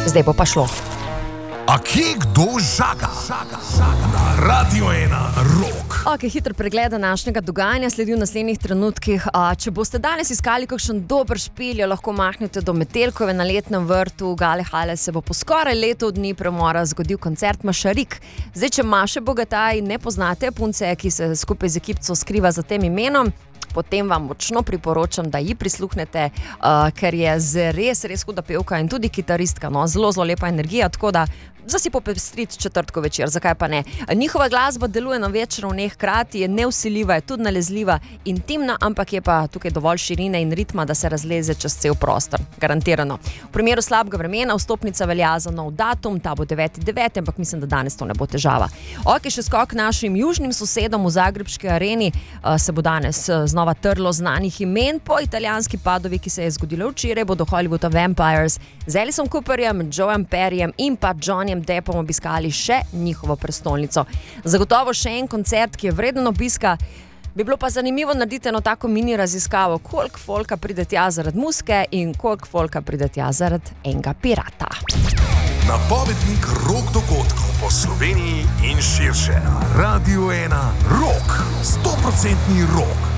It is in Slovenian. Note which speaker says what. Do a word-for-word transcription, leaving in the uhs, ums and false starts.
Speaker 1: Zdaj bo pa šlo.
Speaker 2: A kje kdo žaga? Na Radio ena Rock.
Speaker 1: Ok, hitro pregled današnjega dogajanja sledi v naslednjih trenutkih. A, če boste danes iskali kakšen dober špil, jo lahko mahnete do Metelkove na letnem vrtu. Gale Hale se bo po skoraj letu dni premora zgodil koncert Mašarik. Zdaj, če Maše Bogataj ne poznate, punce, ki se skupaj z ekipco skriva za tem imenom, potem vam močno priporočam, da ji prisluhnete, uh, ker je res, res huda pevka in tudi kitaristka, no, zelo, zelo lepa energija, tako da za si popestriti četrtko večer, zakaj pa ne. Njihova glasba deluje na več ravneh hkrati, je neusiljiva, je tudi nalezljiva, intimna, ampak je pa tukaj dovolj širine in ritma, da se razleze čez cel prostor, garantirano. V primeru slabega vremena vstopnica velja za nov datum, ta bo deveti deveti, ampak mislim, da danes to ne bo težava. Ok, še skok našim južnim sosedom v zagrebški areni, uh, se bo danes uh, znova trlo znanih imen po italijanski padovi, ki se je zgodila včeraj, bodo Hollywood Vampires z Aliceom Cooperjem, Joeem Perryjem in pa Johnnyjem Deppom obiskali še njihovo prestolnico. Zagotovo še en koncert, ki je vreden obiska. Bi bilo pa zanimivo narediti eno tako mini raziskavo, koliko folka pride tja zaradi muske in koliko folka pride tja zaradi enega pirata.
Speaker 2: Napovednik rock dogodkov po Sloveniji in širše. Na Radio ena Rock. sto procentni rock.